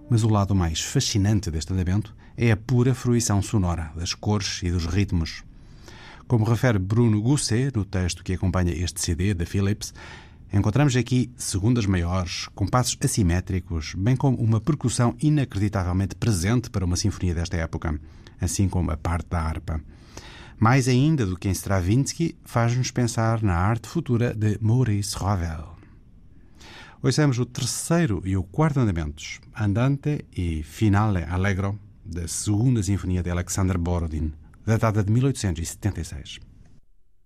Mas o lado mais fascinante deste andamento é a pura fruição sonora, das cores e dos ritmos. Como refere Bruno Gousset no texto que acompanha este CD da Philips, encontramos aqui segundas maiores, compassos assimétricos, bem como uma percussão inacreditavelmente presente para uma sinfonia desta época, assim como a parte da harpa. Mais ainda do que em Stravinsky, faz-nos pensar na arte futura de Maurice Ravel. Ouçamos o terceiro e o quarto andamentos, Andante e Finale Allegro, da segunda sinfonia de Alexander Borodin, datada de 1876.